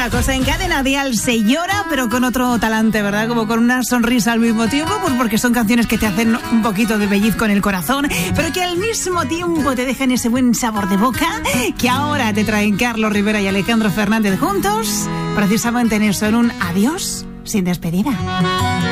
una cosa, en Cadena Dial se llora, pero con otro talante, ¿verdad? Como con una sonrisa al mismo tiempo, pues porque son canciones que te hacen un poquito de pellizco en el corazón, pero que al mismo tiempo te dejan ese buen sabor de boca que ahora te traen Carlos Rivera y Alejandro Fernández juntos, precisamente en eso, en un adiós sin despedida.